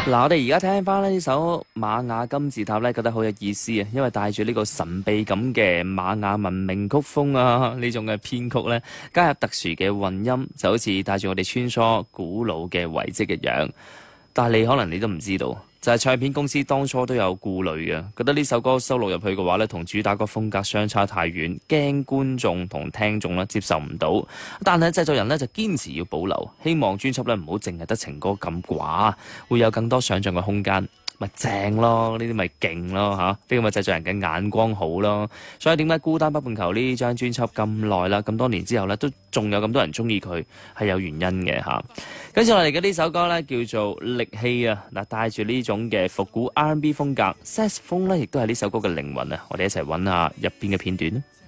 嗱，我哋而家聽翻呢首瑪雅金字塔咧，覺得好有意思啊！因為帶住呢個神秘感嘅瑪雅文明曲風啊，呢種嘅編曲咧，加入特殊嘅混音，就好似帶住我哋穿梭古老嘅遺跡一樣。但係可能你都唔知道，就係唱片公司當初都有顧慮嘅，覺得呢首歌收錄入去嘅話咧，同主打歌風格相差太遠，驚觀眾同聽眾咧接受唔到。但係製作人咧就堅持要保留，希望專輯咧唔好淨係得情歌咁寡，會有更多想像嘅空間。咪正咯，呢啲咪勁咯嚇，呢個咪製作人嘅眼光好咯。所以點解孤單北半球呢張專輯咁耐啦，咁多年之後咧，都仲有咁多人中意佢，係有原因嘅嚇。跟住落嚟嘅呢首歌咧叫做力氣啊，嗱，帶住呢種嘅復古 R&B 風格，saxophone咧亦都係呢首歌嘅靈魂啊。我哋一齊揾下入邊嘅片段。